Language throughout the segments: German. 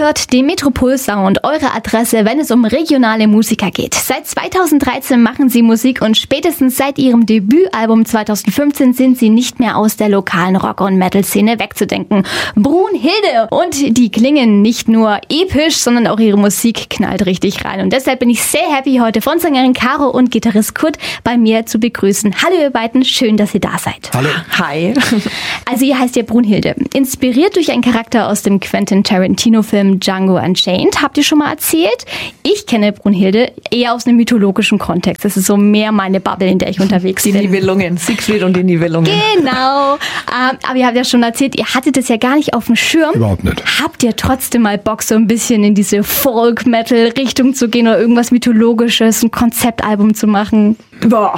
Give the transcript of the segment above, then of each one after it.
hört den Metropol Sound, eure Adresse, wenn es um regionale Musiker geht. Seit 2013 machen sie Musik und spätestens seit ihrem Debütalbum 2015 sind sie nicht mehr aus der lokalen Rock- und Metal-Szene wegzudenken. Brunhilde! Und die klingen nicht nur episch, sondern auch ihre Musik knallt richtig rein. Und deshalb bin ich sehr happy, heute Frontsängerin Caro und Gitarrist Kurt bei mir zu begrüßen. Hallo ihr beiden, schön, dass ihr da seid. Hallo. Hi. Also ihr heißt ja Brunhilde. Inspiriert durch einen Charakter aus dem Quentin Tarantino-Film Django Unchained, habt ihr schon mal erzählt. Ich kenne Brunhilde eher aus einem mythologischen Kontext. Das ist so mehr meine Bubble, in der ich unterwegs bin. Die Nibelungen, Siegfried und die Nibelungen. Genau. Aber ihr habt ja schon erzählt, ihr hattet das ja gar nicht auf dem Schirm. Überhaupt nicht. Habt ihr trotzdem mal Bock, so ein bisschen in diese Folk-Metal-Richtung zu gehen oder irgendwas Mythologisches, ein Konzeptalbum zu machen? Boah.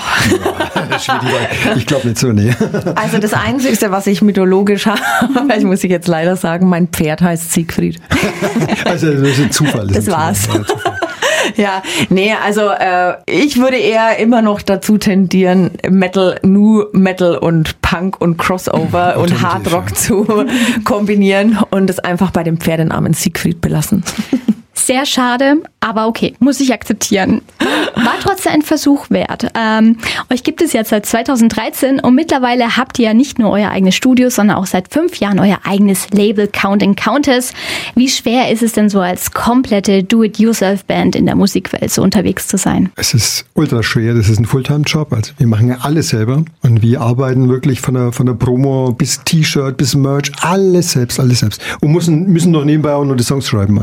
Ich glaube nicht so, nee. Also das Einzige, was ich mythologisch habe, muss ich jetzt leider sagen, mein Pferd heißt Siegfried. Also das ist ein Zufall. Das war's. Ja, nee, also ich würde eher immer noch dazu tendieren, Metal, New Metal und Punk und Crossover und Hardrock zu kombinieren und es einfach bei dem Pferdenamen Siegfried belassen. Sehr schade, aber okay, muss ich akzeptieren. War trotzdem ein Versuch wert. Euch gibt es jetzt seit 2013 und mittlerweile habt ihr ja nicht nur euer eigenes Studio, sondern auch seit 5 Jahren euer eigenes Label Counting Countess. Wie schwer ist es denn so als komplette Do-it-yourself-Band in der Musikwelt so unterwegs zu sein? Es ist ultra schwer, das ist ein Fulltime-Job. Also wir machen ja alles selber und wir arbeiten wirklich von der Promo bis T-Shirt, bis Merch, alles selbst. Und müssen noch nebenbei auch nur die Songs schreiben.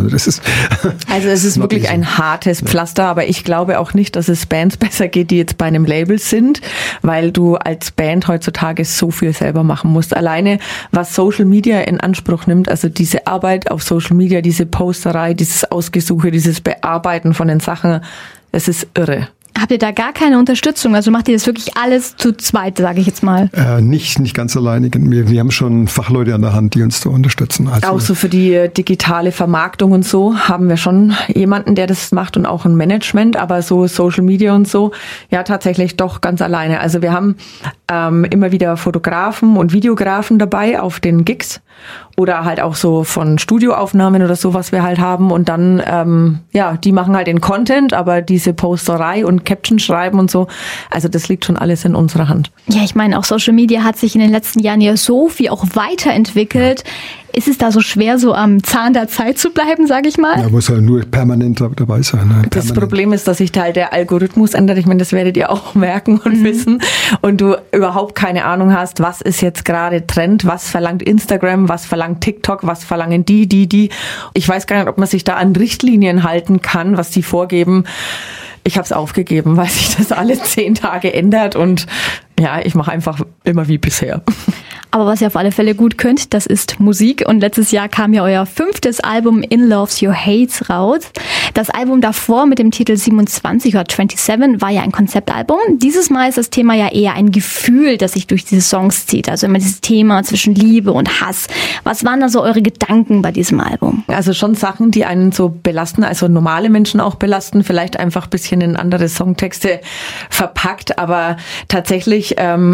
Also es ist wirklich ein hartes Pflaster, aber ich glaube auch nicht, dass es Bands besser geht, die jetzt bei einem Label sind, weil du als Band heutzutage so viel selber machen musst. Alleine was Social Media in Anspruch nimmt, also diese Arbeit auf Social Media, diese Posterei, dieses Ausgesuche, dieses Bearbeiten von den Sachen, es ist irre. Habt ihr da gar keine Unterstützung? Also macht ihr das wirklich alles zu zweit, sage ich jetzt mal? Nicht ganz alleine. Wir haben schon Fachleute an der Hand, die uns da unterstützen. Also auch so für die digitale Vermarktung und so haben wir schon jemanden, der das macht und auch ein Management, aber so Social Media und so, ja tatsächlich doch ganz alleine. Also wir haben immer wieder Fotografen und Videografen dabei auf den Gigs oder halt auch so von Studioaufnahmen oder so, was wir halt haben und dann, die machen halt den Content, aber diese Posterei und Caption schreiben und so, also das liegt schon alles in unserer Hand. Ja, ich meine, auch Social Media hat sich in den letzten Jahren ja so viel auch weiterentwickelt. Ist es da so schwer, so am Zahn der Zeit zu bleiben, sage ich mal? Ja, muss halt nur permanent dabei sein. Ne? Das Problem ist, dass sich da halt der Algorithmus ändert. Ich meine, das werdet ihr auch merken und wissen. Und du überhaupt keine Ahnung hast, was ist jetzt gerade Trend, was verlangt Instagram, was verlangt TikTok, was verlangen die. Ich weiß gar nicht, ob man sich da an Richtlinien halten kann, was die vorgeben. Ich habe es aufgegeben, weil sich das alle 10 Tage ändert und ja, ich mache einfach immer wie bisher. Aber was ihr auf alle Fälle gut könnt, das ist Musik. Und letztes Jahr kam ja euer 5. Album In Loves Your Hates raus. Das Album davor mit dem Titel 27 oder 27 war ja ein Konzeptalbum. Dieses Mal ist das Thema ja eher ein Gefühl, das sich durch diese Songs zieht. Also immer dieses Thema zwischen Liebe und Hass. Was waren da so eure Gedanken bei diesem Album? Also schon Sachen, die einen so belasten, also normale Menschen auch belasten, vielleicht einfach ein bisschen in andere Songtexte verpackt. Aber tatsächlich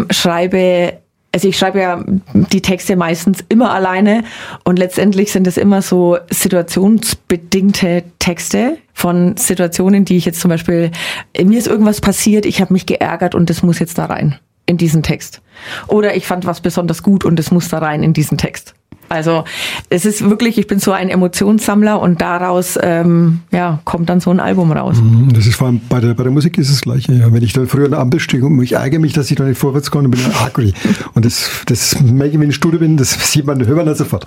ich schreibe ja die Texte meistens immer alleine und letztendlich sind es immer so situationsbedingte Texte von Situationen, die ich jetzt zum Beispiel, mir ist irgendwas passiert, ich habe mich geärgert und das muss jetzt da rein in diesen Text. Oder ich fand was besonders gut und das muss da rein in diesen Text. Also es ist wirklich, ich bin so ein Emotionssammler und daraus kommt dann so ein Album raus. Das ist vor allem bei der Musik ist das Gleiche. Ja. Wenn ich dann früher an der Ampel stehe und ich ärgere mich, dass ich da nicht vorwärts komme, bin ich ugly. Und das merke ich, wenn ich in Studio bin, das sieht man, hört man dann sofort.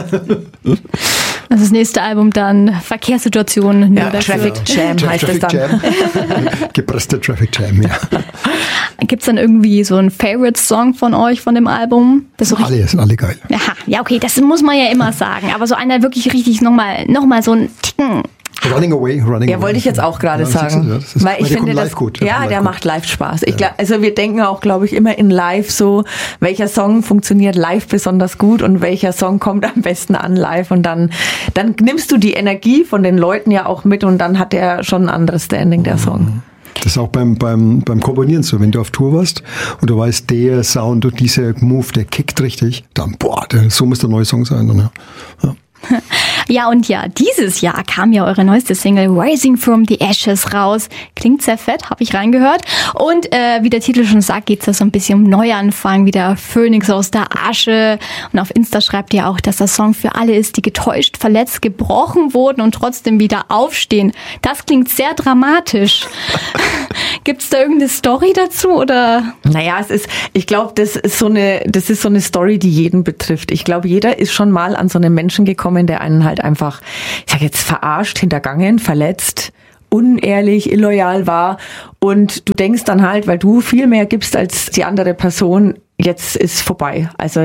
Also das nächste Album dann Verkehrssituationen. Ja, Traffic Jam heißt es dann. Gepresster Traffic Jam, ja. Gibt es dann irgendwie so einen Favorite-Song von euch, von dem Album? Sind alle geil. Aha, ja okay, das muss man ja immer sagen. Aber so einer wirklich richtig nochmal so einen Ticken. Running Away. Ja, wollte ich jetzt auch gerade sagen. Weil ich finde, das, gut. Der macht live Spaß. Also wir denken auch, glaube ich, immer in live so, welcher Song funktioniert live besonders gut und welcher Song kommt am besten an live und dann nimmst du die Energie von den Leuten ja auch mit und dann hat der schon ein anderes Standing, der Song. Das ist auch beim Komponieren so. Wenn du auf Tour warst und du weißt, der Sound und dieser Move, der kickt richtig, dann so muss der neue Song sein. Dann, ja. Ja, und ja, dieses Jahr kam ja eure neueste Single Rising from the Ashes raus. Klingt sehr fett, habe ich reingehört. Und wie der Titel schon sagt, geht's da so ein bisschen um Neuanfang, wie der Phönix aus der Asche. Und auf Insta schreibt ihr auch, dass der Song für alle ist, die getäuscht, verletzt, gebrochen wurden und trotzdem wieder aufstehen. Das klingt sehr dramatisch. Gibt's da irgendeine Story dazu, oder? Naja, ich glaube, das ist so eine Story, die jeden betrifft. Ich glaube, jeder ist schon mal an so einen Menschen gekommen, der einen halt einfach, ich sag jetzt, verarscht, hintergangen, verletzt, unehrlich, illoyal war. Und du denkst dann halt, weil du viel mehr gibst als die andere Person, jetzt ist vorbei. Also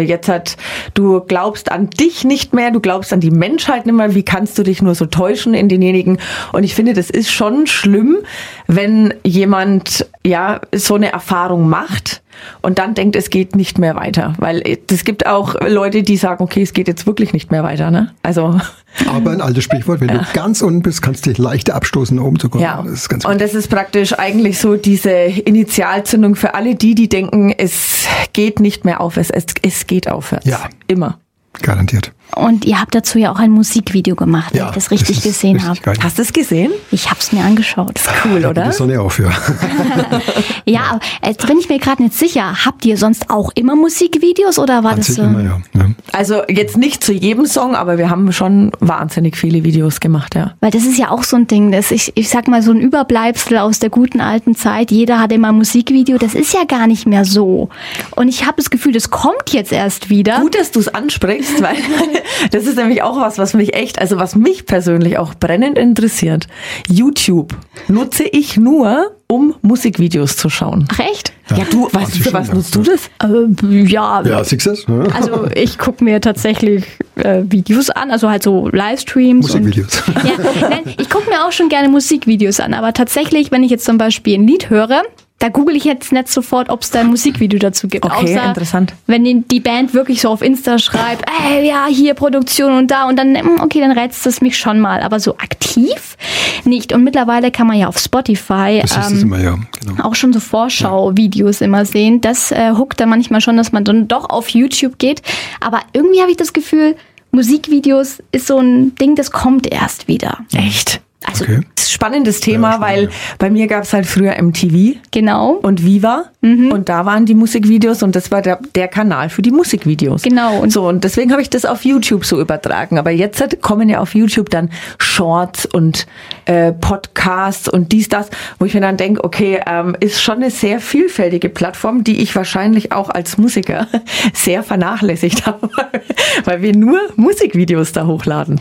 du glaubst an dich nicht mehr, du glaubst an die Menschheit nicht mehr. Wie kannst du dich nur so täuschen in denjenigen? Und ich finde, das ist schon schlimm, wenn jemand so eine Erfahrung macht und dann denkt, es geht nicht mehr weiter. Weil es gibt auch Leute, die sagen, okay, es geht jetzt wirklich nicht mehr weiter. Ne? Also. Aber ein altes Sprichwort, wenn du ganz unten bist, kannst du dich leichter abstoßen, oben zu kommen. Ja. Das ist ganz und das ist praktisch eigentlich so diese Initialzündung für alle die denken, es geht nicht mehr aufwärts, es geht aufwärts. Ja. Immer. Garantiert. Und ihr habt dazu ja auch ein Musikvideo gemacht, wenn ich das richtig gesehen habe. Hast du es gesehen? Ich habe es mir angeschaut. Das ist cool, oder? Die Sonne auf, ja. Ja, aber jetzt bin ich mir gerade nicht sicher. Habt ihr sonst auch immer Musikvideos oder war das so? Immer, ja. Also jetzt nicht zu jedem Song, aber wir haben schon wahnsinnig viele Videos gemacht, ja. Weil das ist ja auch so ein Ding, das ich sag mal so ein Überbleibsel aus der guten alten Zeit. Jeder hatte immer ein Musikvideo. Das ist ja gar nicht mehr so. Und ich habe das Gefühl, das kommt jetzt erst wieder. Gut, dass du es ansprichst, weil das ist nämlich auch was mich persönlich auch brennend interessiert. YouTube nutze ich nur, um Musikvideos zu schauen. Ach echt? Ja, du, was nutzt du das? Ja, siehst du das? Ja. Also ich gucke mir tatsächlich Videos an, also halt so Livestreams. Musikvideos. Nein, ich gucke mir auch schon gerne Musikvideos an, aber tatsächlich, wenn ich jetzt zum Beispiel ein Lied höre, da google ich jetzt nicht sofort, ob es da ein Musikvideo dazu gibt. Okay, außer, interessant. Wenn die Band wirklich so auf Insta schreibt, hier Produktion und da und dann, okay, dann reizt es mich schon mal. Aber so aktiv nicht. Und mittlerweile kann man ja auf Spotify genau. auch schon so Vorschau-Videos immer sehen. Das hookt dann manchmal schon, dass man dann doch auf YouTube geht. Aber irgendwie habe ich das Gefühl, Musikvideos ist so ein Ding, das kommt erst wieder. Echt? Also, Okay. Das ist ein spannendes Thema, weil bei mir gab es halt früher MTV genau. und Viva und da waren die Musikvideos und das war der Kanal für die Musikvideos. Genau. Und deswegen habe ich das auf YouTube so übertragen. Aber jetzt kommen ja auf YouTube dann Shorts und Podcasts und das, wo ich mir dann denke, okay, ist schon eine sehr vielfältige Plattform, die ich wahrscheinlich auch als Musiker sehr vernachlässigt habe, weil wir nur Musikvideos da hochladen.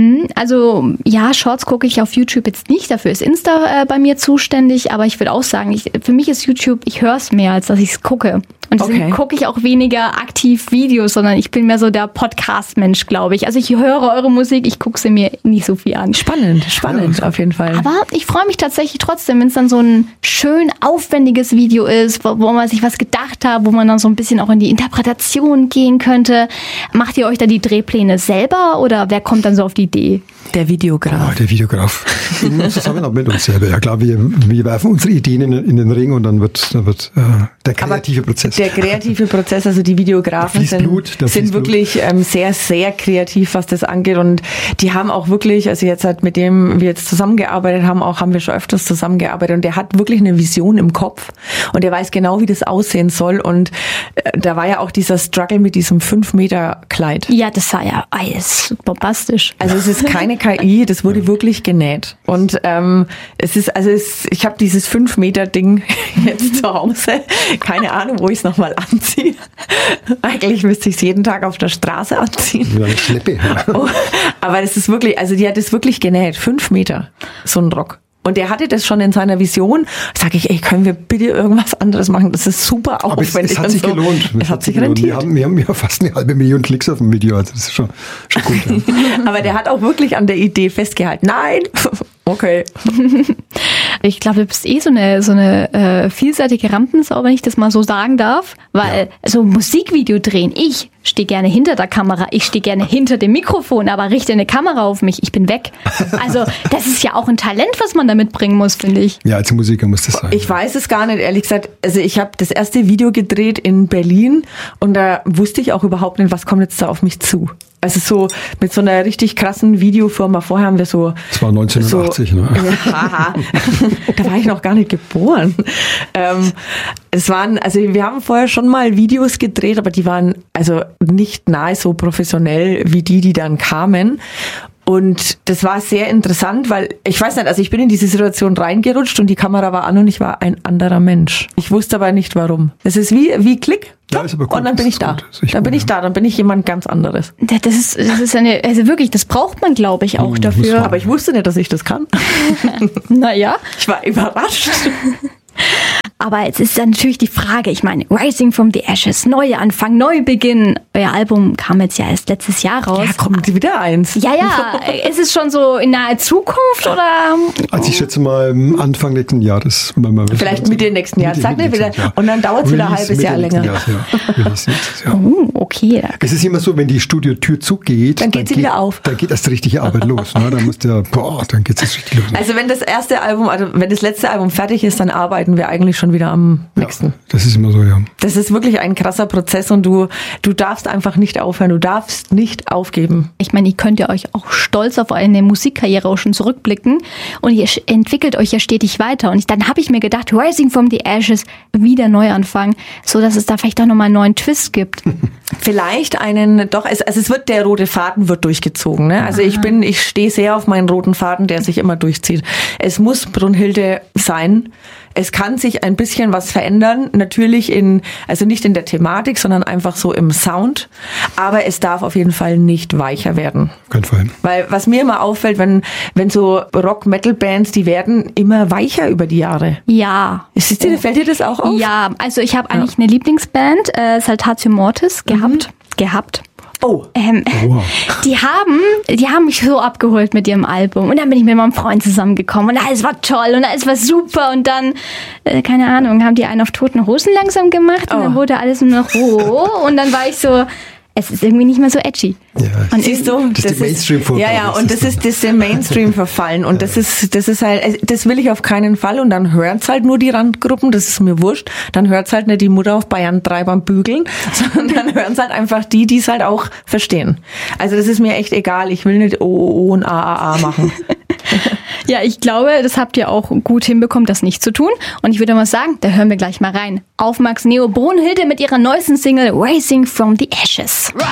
Also ja, Shorts gucke ich auf YouTube jetzt nicht, dafür ist Insta bei mir zuständig, aber ich würde auch sagen, für mich ist YouTube, ich höre es mehr, als dass ich es gucke. Und deswegen gucke ich auch weniger aktiv Videos, sondern ich bin mehr so der Podcast-Mensch, glaube ich. Also ich höre eure Musik, ich gucke sie mir nicht so viel an. Spannend, auf jeden Fall. Aber ich freue mich tatsächlich trotzdem, wenn es dann so ein schön aufwendiges Video ist, wo man sich was gedacht hat, wo man dann so ein bisschen auch in die Interpretation gehen könnte. Macht ihr euch da die Drehpläne selber oder wer kommt dann so auf die Idee? Der Videograf. Der Videograf. Zusammen auch mit uns selber. Ja klar, wir werfen unsere Ideen in den Ring und dann wird der kreative Prozess. Der kreative Prozess, also die Videografen sind wirklich sehr, sehr kreativ, was das angeht. Und die haben auch wirklich, also jetzt halt mit dem wir jetzt zusammengearbeitet haben, haben wir schon öfters zusammengearbeitet. Und der hat wirklich eine Vision im Kopf. Und der weiß genau, wie das aussehen soll. Und da war ja auch dieser Struggle mit diesem 5-Meter-Kleid. Ja, das war ja alles bombastisch. Also es ist keine KI, das wurde wirklich genäht. Und ich habe dieses 5-Meter-Ding jetzt zu Hause. Keine Ahnung, wo ich es nochmal anziehe. Eigentlich müsste ich es jeden Tag auf der Straße anziehen. Ja, eine Schleppe. Oh, aber das ist wirklich, also die hat es wirklich genäht. 5 Meter, so ein Rock. Und er hatte das schon in seiner Vision. Sag ich, können wir bitte irgendwas anderes machen? Das ist super aufwendig. Aber es hat sich gelohnt. Es hat sich rentiert. Wir haben ja fast 500.000 Klicks auf dem Video. Also das ist schon gut. Ja. Aber der hat auch wirklich an der Idee festgehalten. Nein! Okay. Ich glaube, du bist so eine vielseitige Rampensau, wenn ich das mal so sagen darf. Weil so Musikvideo drehen, stehe gerne hinter der Kamera, ich stehe gerne hinter dem Mikrofon, aber richte eine Kamera auf mich, ich bin weg. Also das ist ja auch ein Talent, was man da mitbringen muss, finde ich. Ja, als Musiker muss das sein. Ich weiß es gar nicht, ehrlich gesagt. Also ich habe das erste Video gedreht in Berlin und da wusste ich auch überhaupt nicht, was kommt jetzt da auf mich zu. Also so mit so einer richtig krassen Videofirma. Vorher haben wir so... Das war 1980, so, ne? Ja, da war ich noch gar nicht geboren. Wir haben vorher schon mal Videos gedreht, aber die waren also nicht nahe so professionell wie die dann kamen. Und das war sehr interessant, weil ich weiß nicht, also ich bin in diese Situation reingerutscht und die Kamera war an und ich war ein anderer Mensch. Ich wusste aber nicht warum. Das ist wie Klick. Ja, ist aber gut. Und dann bin ich da. Dann bin ich jemand ganz anderes. Das ist also wirklich, das braucht man, glaube ich, auch dafür. Aber ich wusste nicht, dass ich das kann. Naja. Ich war überrascht. Aber jetzt ist dann natürlich die Frage, ich meine, Rising from the Ashes, Neuanfang, Neubeginn. Euer Album kam jetzt ja erst letztes Jahr raus. Ja, kommt wieder eins. Ja, ist es schon so in naher Zukunft oder? Also ich schätze mal Anfang nächsten Jahres. Vielleicht Mitte nächsten Jahres. Sag nicht wieder. Und dann dauert es wieder ein halbes Jahr länger. Okay. Es ist immer so, wenn die Studiotür zugeht, dann geht sie wieder auf. Dann geht erst die richtige Arbeit los. Ne? Dann geht es richtig los. Also wenn das letzte Album fertig ist, dann arbeiten wir eigentlich schon wieder am nächsten. Ja, das ist immer so, ja. Das ist wirklich ein krasser Prozess und du darfst einfach nicht aufhören, du darfst nicht aufgeben. Ich meine, ihr könnt ja euch auch stolz auf eine Musikkarriere auch schon zurückblicken und ihr entwickelt euch ja stetig weiter. Und dann habe ich mir gedacht, Rising from the Ashes, wieder Neuanfang, so dass es da vielleicht auch nochmal einen neuen Twist gibt. Vielleicht es wird, der rote Faden wird durchgezogen. Ne? Also ich stehe sehr auf meinen roten Faden, der sich immer durchzieht. Es muss Brunhilde sein. Es kann sich ein bisschen was verändern, natürlich also nicht in der Thematik, sondern einfach so im Sound. Aber es darf auf jeden Fall nicht weicher werden. Kein Fall. Weil was mir immer auffällt, wenn so Rock-Metal-Bands, die werden immer weicher über die Jahre. Ja. Fällt dir das auch auf? Ja, also ich habe eigentlich eine Lieblingsband, Saltatio Mortis, gehabt. Oh. Die haben mich so abgeholt mit ihrem Album. Und dann bin ich mit meinem Freund zusammengekommen. Und alles war toll und alles war super. Und dann, keine Ahnung, haben die einen auf Toten Hosen langsam gemacht. Und dann wurde alles nur noch roh. Und dann war ich so, es ist irgendwie nicht mehr so edgy. Ja, und siehst du, das ist die Mainstream-Vorfall. Ja, und das ist dem Mainstream verfallen. Und das ist halt, das will ich auf keinen Fall. Und dann hören's halt nur die Randgruppen, das ist mir wurscht. Dann hört's halt nicht die Mutter auf Bayern 3 beim Bügeln, sondern dann hören's halt einfach die es halt auch verstehen. Also das ist mir echt egal. Ich will nicht O und A machen. Ja, ich glaube, das habt ihr auch gut hinbekommen, das nicht zu tun. Und ich würde mal sagen, da hören wir gleich mal rein. Auf Max Neo, Brunhilde mit ihrer neuesten Single Rising from the Ashes.